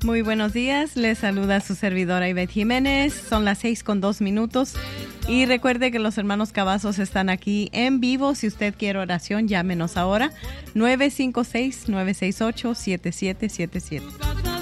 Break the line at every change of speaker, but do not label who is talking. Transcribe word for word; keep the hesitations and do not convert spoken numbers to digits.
Muy buenos días, les saluda su servidora Ivette Jiménez, son las seis con dos minutos y recuerde que los hermanos Cavazos están aquí en vivo. Si usted quiere oración, llámenos ahora nueve cinco seis, nueve seis ocho, siete siete siete siete.